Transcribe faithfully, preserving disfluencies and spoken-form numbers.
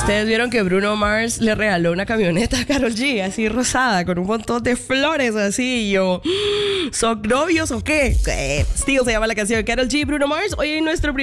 Ustedes vieron que Bruno Mars le regaló una camioneta a Karol G, así rosada, con un montón de flores, así. Y yo, ¿son novios o qué? Eh, Still se llama la canción. Karol G, Bruno Mars. Hoy en nuestro